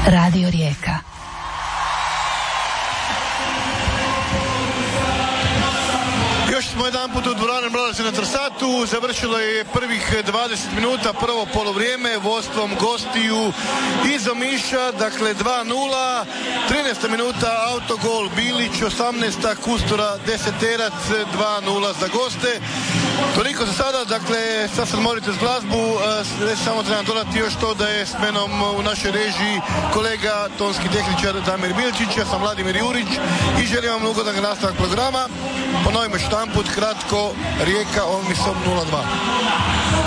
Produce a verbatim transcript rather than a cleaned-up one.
Radio Rijeka. Još smo jedan put u dvorani Mladosti na Trsatu. Završilo je prvih dvadeset minuta prvo polovrijeme vodstvom gostiju iz Omiša, dakle dva nula. trinaesta minuta autogol Bilić, osamnaesta Kustura Deseterac, dva nula za goste. Toliko za sada, dakle sad sad morate s glazbu, e, samo trebam dodati još to da je s menom u našoj režiji kolega tonski tehničar Damir Bilčić, ja sam Vladimir Jurić i želim vam ugodan nastavak programa. Ponovimo štamput kratko, Rijeka Omisom nula dva.